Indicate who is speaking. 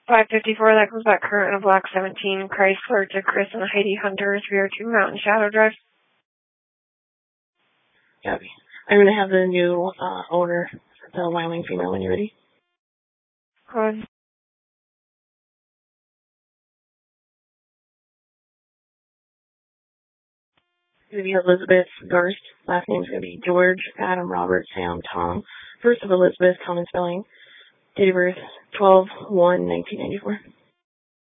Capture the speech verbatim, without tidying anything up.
Speaker 1: five fifty-four, that comes back current in a black seventeen Chrysler to Chris and Heidi Hunter, three oh two Mountain Shadow Drive.
Speaker 2: Copy. I'm going to have the new uh, owner, the Wyoming female, when you're ready.
Speaker 1: Go ahead.
Speaker 2: It's going to be Elizabeth Garst. Last name's going to be George, Adam, Robert, Sam, Tom. First of Elizabeth, common spelling. Date of birth, twelve one nineteen ninety-four.